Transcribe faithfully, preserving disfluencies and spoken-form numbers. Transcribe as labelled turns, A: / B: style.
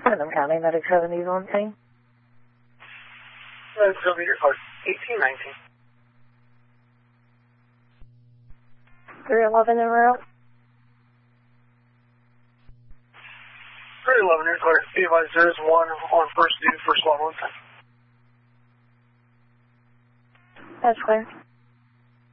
A: Putnam County, Medic seventies on scene.
B: Medic seventy, your card, eighteen nineteen.
A: three eleven in route.
B: three eleven, your card, be advised there is one on first due for SWAT one time.
A: That's clear.